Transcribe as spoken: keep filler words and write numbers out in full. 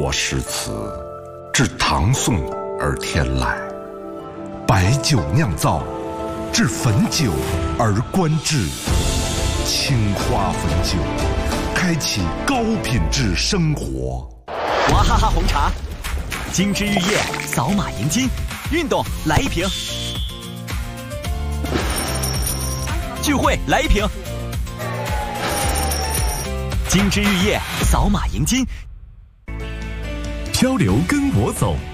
国诗词，至唐宋而天籁；白酒酿造，至汾酒而观致。青花汾酒，开启高品质生活。 娃哈哈红茶，金枝玉叶，扫码赢金。运动来一瓶，聚会来一瓶。金枝玉叶，扫码赢金。 漂流跟我走。